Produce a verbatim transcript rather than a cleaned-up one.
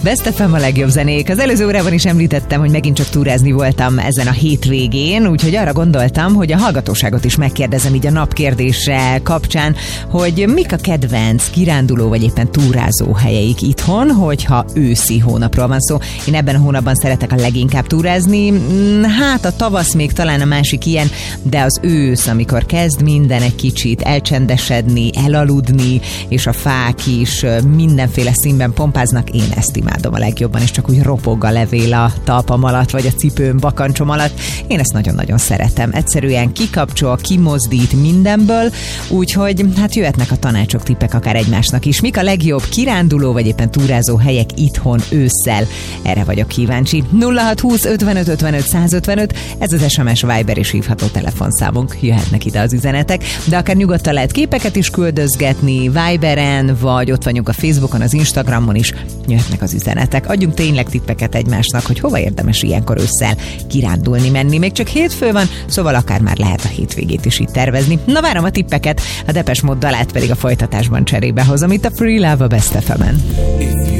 Best ef em a legjobb zenék. Az előző órában is említettem, hogy megint csak túrázni voltam ezen a hétvégén, úgyhogy arra gondoltam, hogy a hallgatóságot is megkérdezem így a napkérdése kapcsán, hogy mik a kedvenc kiránduló vagy éppen túrázó helyeik itthon, hogyha őszi hónapról van szó. Én ebben a hónapban szeretek a leginkább túrázni. Hát a tavasz még talán a másik ilyen, de az ősz, amikor kezd minden egy kicsit elcsendesedni, elaludni, és a fák is mindenféle színben pompáznak, én ezt imádom a legjobban, és csak úgy ropog a levél a talpam alatt, vagy a cipőm, bakancsom alatt. Én ezt nagyon-nagyon szeretem. Egyszerűen kikapcsol, kimozdít mindenből, úgyhogy hát jöhetnek a tanácsok, tippek akár egymásnak is. Mik a legjobb kiránduló, vagy éppen túrázó helyek itthon ősszel? Erre vagyok kíváncsi. nulla hat húsz ötvenöt ötvenöt százötvenöt, ez az es em es, Viber és hívható telefonszámunk. Jöhetnek ide az üzenetek, de akár nyugodtan lehet képeket is küldözgetni Viberen, vagy ott vagyunk a Facebookon, az Instagramon is. Jöhetnek az üzenetek. Adjunk tényleg tippeket egymásnak, hogy hova érdemes ilyenkor ősszel kirándulni, menni. Még csak hétfő van, szóval akár már lehet a hétvégét is itt tervezni. Na, várom a tippeket, a Depeche Mode dalát pedig a folytatásban cserébe hozom itt a Free Love a Best ef emen.